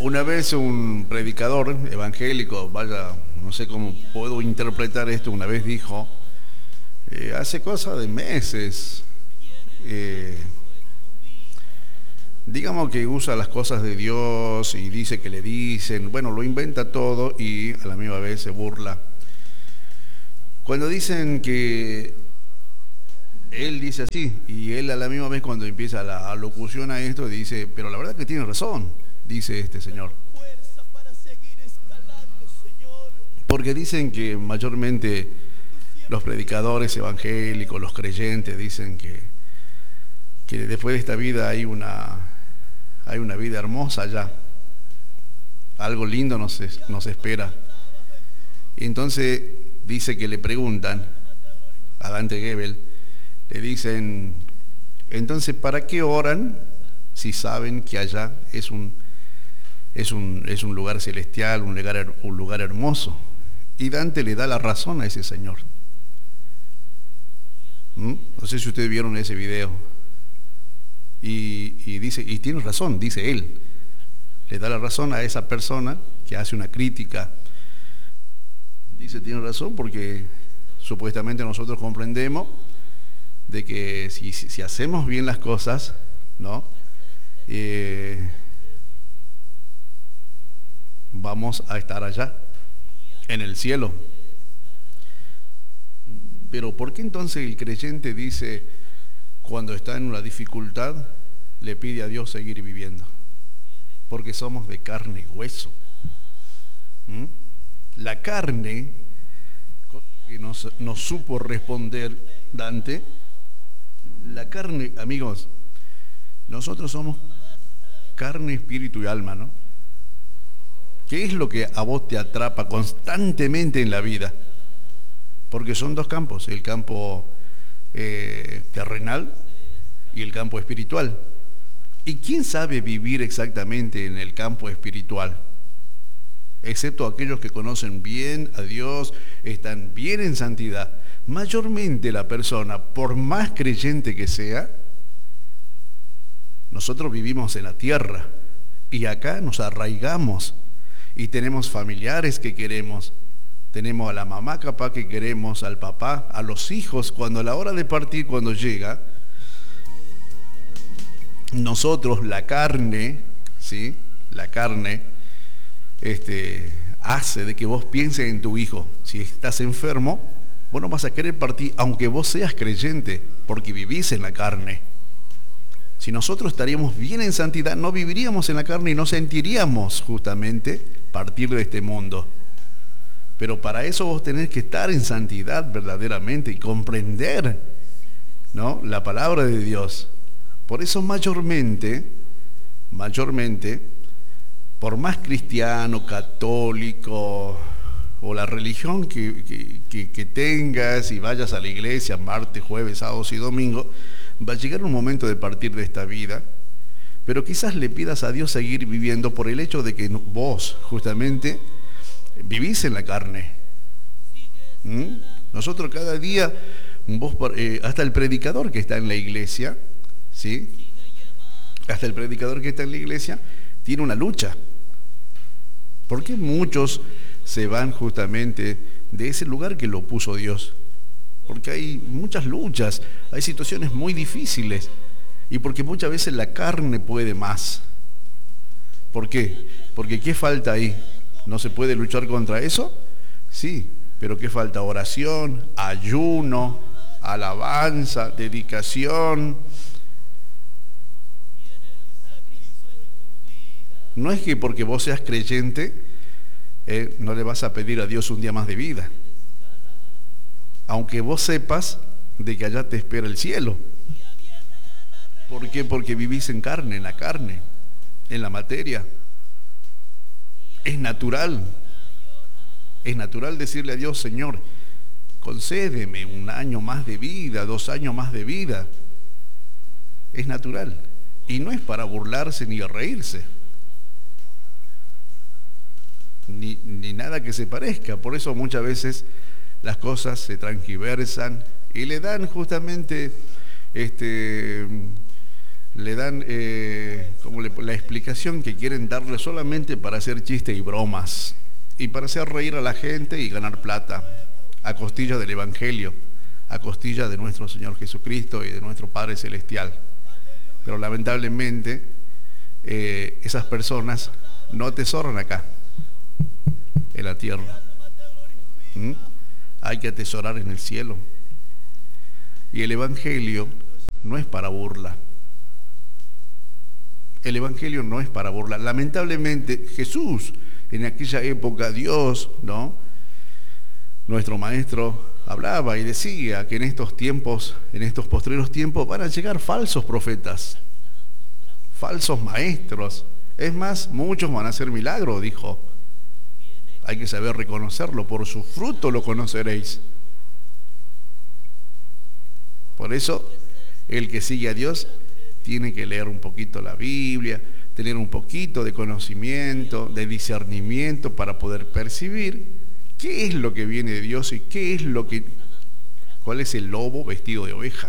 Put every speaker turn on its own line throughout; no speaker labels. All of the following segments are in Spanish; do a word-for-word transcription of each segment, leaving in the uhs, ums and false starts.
Una vez un predicador evangélico, vaya, no sé cómo puedo interpretar esto, una vez dijo, eh, hace cosa de meses, eh, digamos que usa las cosas de Dios y dice que le dicen, bueno, lo inventa todo y a la misma vez se burla. Cuando dicen que él dice así, y él a la misma vez cuando empieza la alocución a esto dice, pero la verdad que tiene razón, dice este señor. Porque dicen que mayormente los predicadores evangélicos, los creyentes, dicen que, que después de esta vida hay una, hay una vida hermosa ya. Algo lindo nos, nos espera. Y entonces dice que le preguntan a Dante Gebel, le dicen, entonces, ¿para qué oran si saben que allá es un, es un, es un lugar celestial, un lugar, un lugar hermoso? Y Dante le da la razón a ese señor. ¿Mm? No sé si ustedes vieron ese video. Y, y dice, y tiene razón, dice él. Le da la razón a esa persona que hace una crítica. Dice, tiene razón porque supuestamente nosotros comprendemos de que si, si, si hacemos bien las cosas, ¿no? Eh, vamos a estar allá, en el cielo. Pero ¿por qué entonces el creyente dice, cuando está en una dificultad, le pide a Dios seguir viviendo? Porque somos de carne y hueso. ¿Mm? La carne, que nos, nos supo responder Dante, la carne, amigos, nosotros somos carne, espíritu y alma, ¿no? ¿Qué es lo que a vos te atrapa constantemente en la vida? Porque son dos campos, el campo eh, terrenal y el campo espiritual. ¿Y quién sabe vivir exactamente en el campo espiritual? Excepto aquellos que conocen bien a Dios, están bien en santidad. Mayormente la persona, por más creyente que sea, nosotros vivimos en la tierra y acá nos arraigamos y tenemos familiares que queremos, tenemos a la mamá capaz que queremos, al papá, a los hijos. Cuando a la hora de partir, cuando llega, nosotros la carne, ¿sí? La carne este, hace de que vos pienses en tu hijo. Si estás enfermo, vos no vas a querer partir, aunque vos seas creyente, porque vivís en la carne. Si nosotros estaríamos bien en santidad, no viviríamos en la carne y no sentiríamos justamente partir de este mundo. Pero para eso vos tenés que estar en santidad verdaderamente y comprender, ¿no?, la palabra de Dios. Por eso mayormente, mayormente, por más cristiano, católico o la religión que, que, que, que tengas y vayas a la iglesia martes, jueves, sábados y domingo, va a llegar un momento de partir de esta vida, pero quizás le pidas a Dios seguir viviendo por el hecho de que vos justamente vivís en la carne. ¿Mm? Nosotros cada día, vos, eh, hasta el predicador que está en la iglesia, ¿sí? Hasta el predicador que está en la iglesia tiene una lucha. ¿Por qué muchos se van justamente de ese lugar que lo puso Dios? Porque hay muchas luchas, hay situaciones muy difíciles y porque muchas veces la carne puede más. ¿Por qué? Porque ¿qué falta ahí? ¿No se puede luchar contra eso? Sí, pero ¿qué falta? Oración, ayuno, alabanza, dedicación. No es que porque vos seas creyente eh, no le vas a pedir a Dios un día más de vida, aunque vos sepas de que allá te espera el cielo. ¿Por qué? Porque vivís en carne, en la carne, en la materia. Es natural, es natural decirle a Dios, Señor, concédeme un año más de vida, dos años más de vida. Es natural, y no es para burlarse ni reírse, ni, ni nada que se parezca. Por eso muchas veces las cosas se transgiversan y le dan justamente este, le dan eh, como le, la explicación que quieren darle solamente para hacer chistes y bromas y para hacer reír a la gente y ganar plata a costilla del Evangelio, a costilla de nuestro Señor Jesucristo y de nuestro Padre Celestial. Pero lamentablemente eh, esas personas no atesoran acá, en la tierra. ¿Mm? Hay que atesorar en el cielo. Y el Evangelio no es para burla. El Evangelio no es para burla. Lamentablemente Jesús, en aquella época, Dios, ¿no?, nuestro Maestro, hablaba y decía que en estos tiempos, en estos postreros tiempos, van a llegar falsos profetas, falsos maestros. Es más, muchos van a hacer milagros, dijo. Hay que saber reconocerlo, por su fruto lo conoceréis. Por eso, el que sigue a Dios tiene que leer un poquito la Biblia, tener un poquito de conocimiento, de discernimiento para poder percibir qué es lo que viene de Dios y qué es lo que, cuál es el lobo vestido de oveja.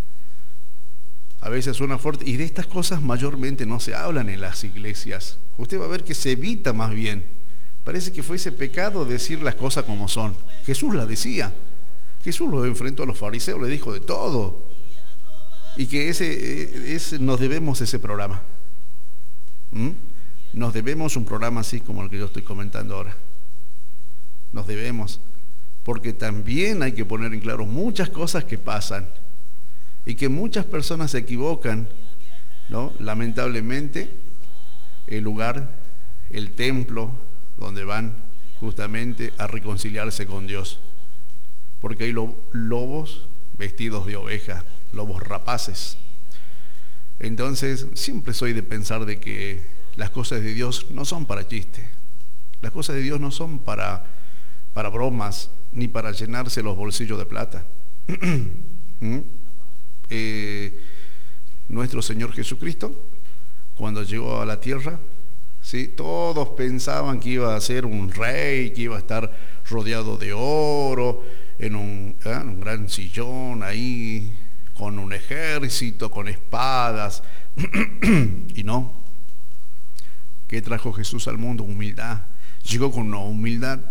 A veces suena fuerte, y de estas cosas mayormente no se hablan en las iglesias. Usted va a ver que se evita más bien. Parece que fuese pecado decir las cosas como son. Jesús las decía. Jesús los enfrentó a los fariseos, le dijo de todo. Y que ese, ese nos debemos ese programa. ¿Mm? Nos debemos un programa así como el que yo estoy comentando ahora. Nos debemos, porque también hay que poner en claro muchas cosas que pasan y que muchas personas se equivocan, ¿no? Lamentablemente, el lugar, el templo donde van justamente a reconciliarse con Dios, porque hay lobos vestidos de oveja, lobos rapaces. Entonces, siempre soy de pensar de que las cosas de Dios no son para chiste, las cosas de Dios no son para para bromas, ni para llenarse los bolsillos de plata. ¿Mm? eh, nuestro Señor Jesucristo, cuando llegó a la tierra, ¿sí?, todos pensaban que iba a ser un rey, que iba a estar rodeado de oro, en un, ¿eh? un gran sillón ahí, con un ejército, con espadas. Y no. ¿Qué trajo Jesús al mundo? Humildad. Llegó con una humildad,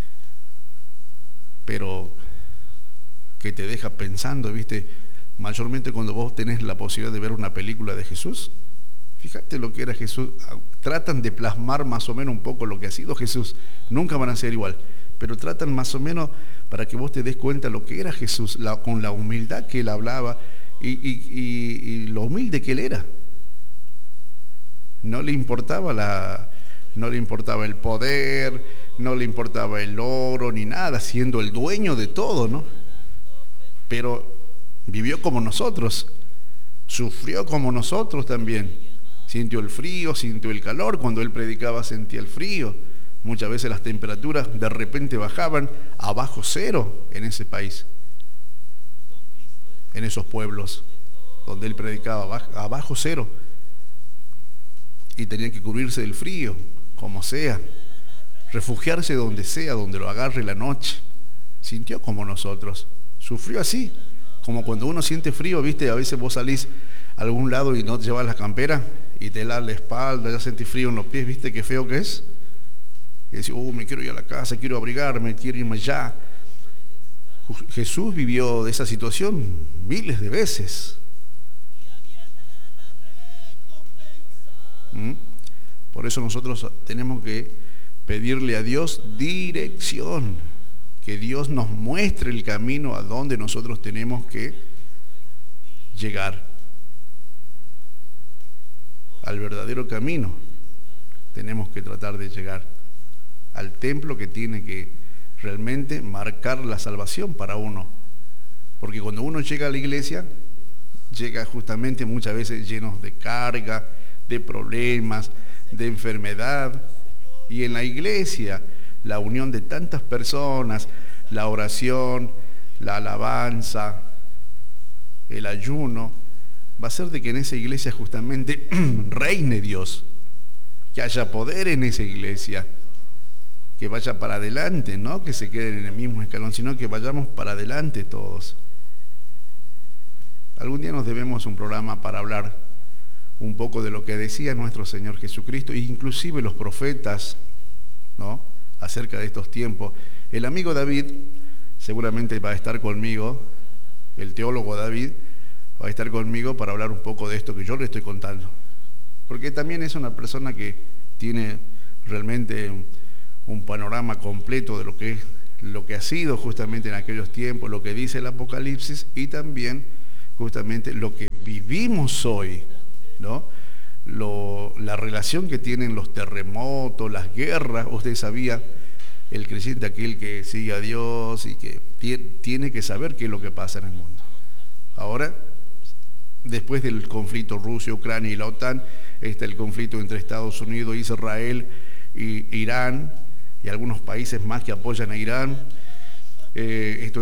pero que te deja pensando, ¿viste? Mayormente cuando vos tenés la posibilidad de ver una película de Jesús, fíjate lo que era Jesús. Tratan de plasmar más o menos un poco lo que ha sido Jesús. Nunca van a ser igual, pero tratan más o menos para que vos te des cuenta lo que era Jesús, la, con la humildad que él hablaba y, y, y, y lo humilde que él era. No le importaba la... No le importaba el poder, no le importaba el oro ni nada, siendo el dueño de todo, ¿no? Pero vivió como nosotros, sufrió como nosotros también. Sintió el frío, sintió el calor. Cuando él predicaba sentía el frío. Muchas veces las temperaturas de repente bajaban a bajo cero en ese país, en esos pueblos donde él predicaba a bajo cero. Y tenía que cubrirse del frío, como sea, refugiarse donde sea, donde lo agarre la noche. Sintió como nosotros, sufrió así, como cuando uno siente frío, ¿viste? A veces vos salís a algún lado y no te llevas la campera y te helas la espalda, ya sentís frío en los pies, ¿viste qué feo que es? Y decís, uh, me quiero ir a la casa, quiero abrigarme, quiero irme ya. Jesús vivió de esa situación miles de veces. ¿Mm? Por eso nosotros tenemos que pedirle a Dios dirección, que Dios nos muestre el camino a donde nosotros tenemos que llegar, al verdadero camino. Tenemos que tratar de llegar al templo que tiene que realmente marcar la salvación para uno, porque cuando uno llega a la iglesia, llega justamente muchas veces llenos de carga, de problemas, de enfermedad. Y en la iglesia, la unión de tantas personas, la oración, la alabanza, el ayuno, va a ser de que en esa iglesia justamente reine Dios, que haya poder en esa iglesia, que vaya para adelante, no que se queden en el mismo escalón, sino que vayamos para adelante todos. Algún día nos debemos un programa para hablar un poco de lo que decía nuestro Señor Jesucristo, e inclusive los profetas, ¿no?, acerca de estos tiempos. El amigo David seguramente va a estar conmigo, el teólogo David va a estar conmigo para hablar un poco de esto que yo le estoy contando, porque también es una persona que tiene realmente un, un panorama completo de lo que es, lo que ha sido justamente en aquellos tiempos, lo que dice el Apocalipsis, y también justamente lo que vivimos hoy, ¿no? Lo, la relación que tienen los terremotos, las guerras. Usted sabía, el creyente, aquel que sigue a Dios y que tiene que saber qué es lo que pasa en el mundo. Ahora, después del conflicto Rusia, Ucrania y la OTAN, está el conflicto entre Estados Unidos, Israel y Irán, y algunos países más que apoyan a Irán. Eh, esto